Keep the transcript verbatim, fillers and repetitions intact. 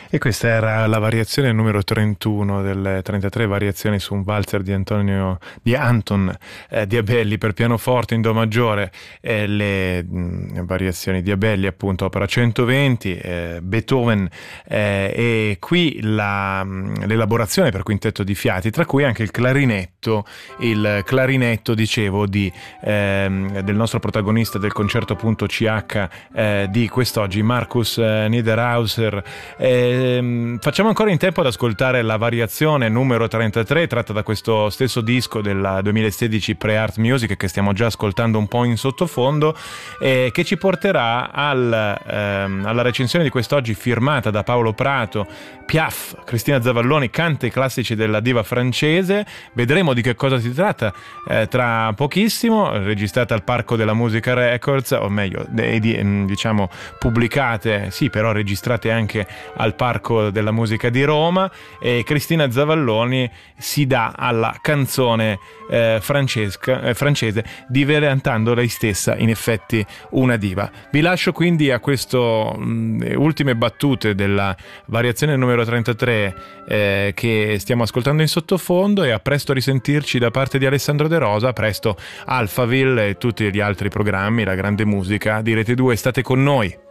E questa era la variazione numero trentuno delle trentatré variazioni su un valzer di Antonio di Anton eh, Diabelli per pianoforte in do maggiore, eh, le mh, variazioni Diabelli appunto opera centoventi, eh, Beethoven, eh, e qui la, mh, l'elaborazione per quintetto di fiati, tra cui anche il clarinetto, il clarinetto dicevo di, ehm, del nostro protagonista del concerto appunto C H eh, di quest'oggi, Markus eh, Niederhauser. Eh, Facciamo ancora in tempo ad ascoltare la variazione numero trentatré tratta da questo stesso disco del duemilasedici Pre-Art Music che stiamo già ascoltando un po' in sottofondo, eh, che ci porterà al, ehm, alla recensione di quest'oggi firmata da Paolo Prato, Piaf, Cristina Zavalloni, canta i classici della diva francese. Vedremo di che cosa si tratta eh, tra pochissimo, registrata al Parco della Musica Records, o meglio de, di, diciamo pubblicate, sì, però registrate anche al Parco della Musica di Roma, e Cristina Zavalloni si dà alla canzone eh, francesca, eh, francese, diventando lei stessa in effetti una diva. Vi lascio quindi a queste ultime battute della variazione numero trentatré eh, che stiamo ascoltando in sottofondo, e a presto risentirci da parte di Alessandro De Rosa, a presto Alphaville e tutti gli altri programmi, la grande musica di Rete due. State con noi.